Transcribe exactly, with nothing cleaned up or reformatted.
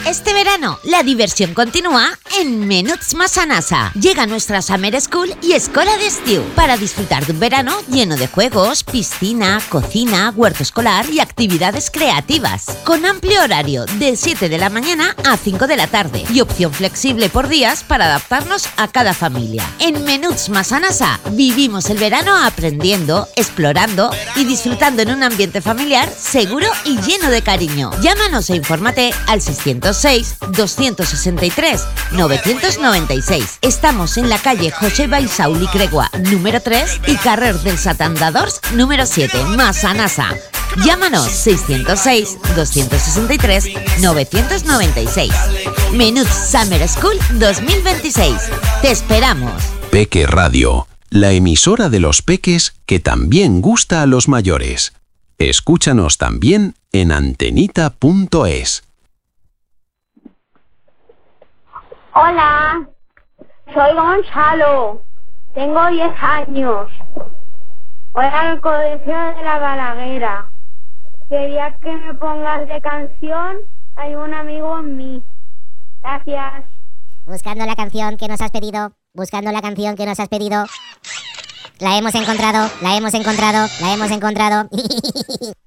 Este verano, la diversión continúa en Menuts Massanassa. Llega nuestra Summer School y Escola d'Estiu para disfrutar de un verano lleno de juegos, piscina, cocina, huerto escolar y actividades creativas. Con amplio horario de siete de la mañana a cinco de la tarde y opción flexible por días para adaptarnos a cada familia. En Menuts Massanassa vivimos el verano aprendiendo, explorando y disfrutando en un ambiente familiar seguro y lleno de cariño. Llámanos e infórmate al seiscientos seis, doscientos sesenta y tres, novecientos noventa y seis. Estamos en la calle José Baisauli Cregua, número tres y Carrer dels Atandadors, número siete, Massanassa. Llámanos seiscientos seis, doscientos sesenta y tres, novecientos noventa y seis. Menuts Summer School dos mil veintiséis. Te esperamos. Peque Radio, la emisora de los peques que también gusta a los mayores. Escúchanos también en antenita punto es. Hola, soy Gonzalo, tengo diez años, voy al colegio de la Balaguera. Quería que me pongas de canción Hay un amigo en mí. Gracias. Buscando la canción que nos has pedido, buscando la canción que nos has pedido. La hemos encontrado, la hemos encontrado, la hemos encontrado.